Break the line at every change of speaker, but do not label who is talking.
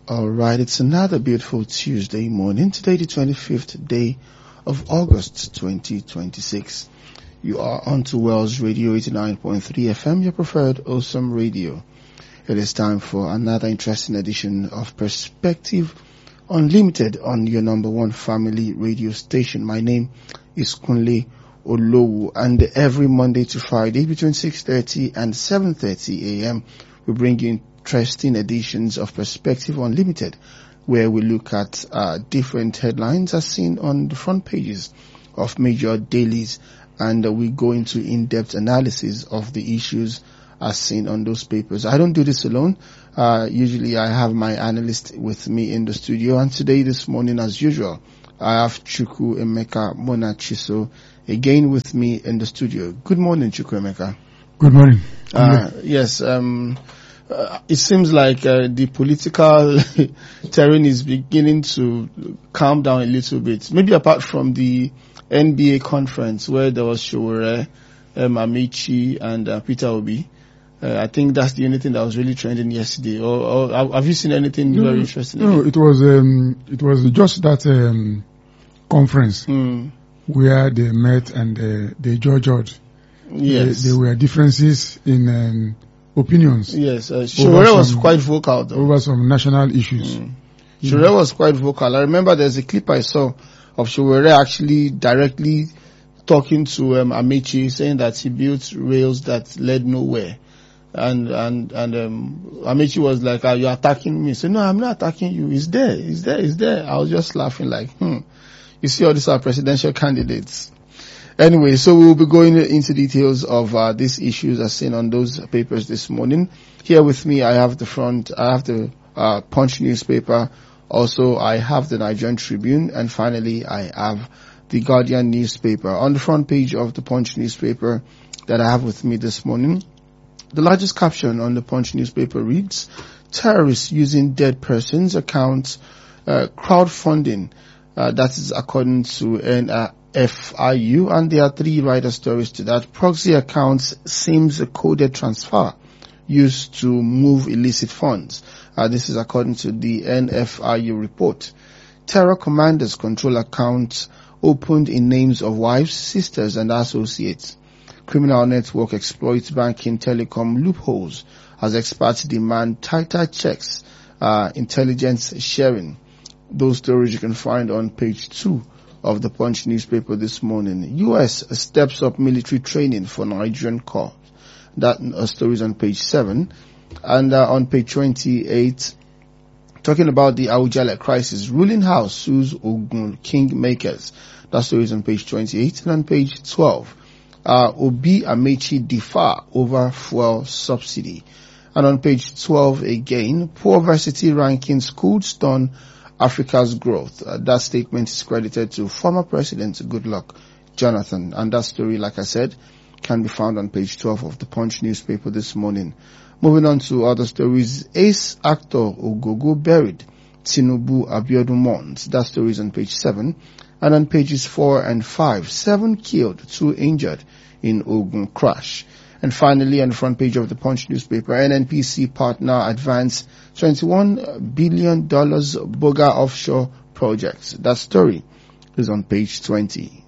All right, it's another beautiful Tuesday morning. Today, the 25th day of August 2026. You are on to Wells Radio 89.3 FM, your preferred awesome radio. It is time for another interesting edition of Perspective Unlimited on your number one family radio station. My name is Kunle Olowu, and every Monday to Friday between 6:30 and 7:30 a.m. we bring you interesting editions of Perspective Unlimited, where we look at different headlines as seen on the front pages of major dailies, and we go into in-depth analysis of the issues as seen on those papers. I don't do this alone. Usually I have my analyst with me in the studio, and today, this morning, as usual, I have Chukwu Emeka Monachiso again with me in the studio. Good morning, Chukwu Emeka.
Good morning.
Yes, it seems like the political terrain is beginning to calm down a little bit. Maybe apart from the NBA conference where there was Sowore, Amaechi, and Peter Obi. I think that's the only thing that was really trending yesterday. Or have you seen anything very interesting?
No, it was just that conference where they met and they judged.
Yes,
there were differences in opinions.
Yes, Sowore was quite vocal though.
Over some national issues.
Sowore was quite vocal. I remember there's a clip I saw of Sowore actually directly talking to Amaechi, saying that he built rails that led nowhere. And Amaechi was like, "Are you attacking me?" He said, "No, I'm not attacking you. It's there. I was just laughing like, You see, all these are presidential candidates. Anyway, so we'll be going into details of these issues as seen on those papers this morning. Here with me, I have the Punch newspaper. Also, I have the Nigerian Tribune, and finally, I have the Guardian newspaper. On the front page of the Punch newspaper that I have with me this morning, the largest caption on the Punch newspaper reads, "Terrorists using dead persons accounts crowdfunding." That is according to NFIU, and there are three wider stories to that. Proxy accounts seems a coded transfer used to move illicit funds. This is according to the NFIU report. Terror commanders control accounts opened in names of wives, sisters, and associates. Criminal network exploits banking telecom loopholes as experts demand tighter checks, intelligence sharing. Those stories you can find on page 2 of the Punch newspaper this morning. U.S. steps up military training for Nigerian corps. That story is on page 7. And on page 28, talking about the Awujale crisis, ruling house sues Ogun Kingmakers. That story is on page 28. And on page 12, Obi Amaechi differ over fuel subsidy. And on page 12 again, poverty rankings could stun Africa's growth. That statement is credited to former President Goodluck Jonathan. And that story, like I said, can be found on page 12 of the Punch newspaper this morning. Moving on to other stories, ace actor Ogogo buried, Tinubu Abiodun mourns. That story is on page 7. And on pages 4 and 5, 7 killed, 2 injured in Ogun crash. And finally, on the front page of the Punch newspaper, NNPC partner advance $21 billion Boga offshore projects. That story is on page 20.